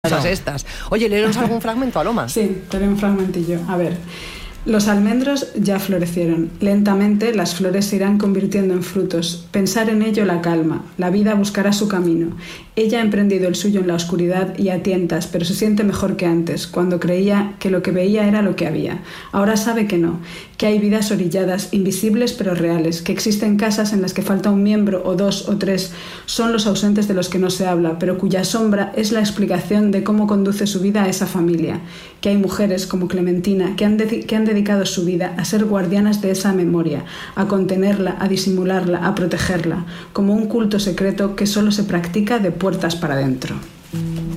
Cosas estas. Oye, léenos algún fragmento, Aloma. Sí, te haré un fragmentillo. A ver. Los almendros ya florecieron. Lentamente las flores se irán convirtiendo en frutos. Pensar en ello la calma. La vida buscará su camino. Ella ha emprendido el suyo en la oscuridad y a tientas, pero se siente mejor que antes, cuando creía que lo que veía era lo que había. Ahora sabe que no, que hay vidas orilladas, invisibles pero reales, que existen casas en las que falta un miembro o dos o tres, son los ausentes de los que no se habla, pero cuya sombra es la explicación de cómo conduce su vida a esa familia, que hay mujeres como Clementina que han dedicado su vida a ser guardianas de esa memoria, a contenerla, a disimularla, a protegerla, como un culto secreto que solo se practica de puertas para adentro.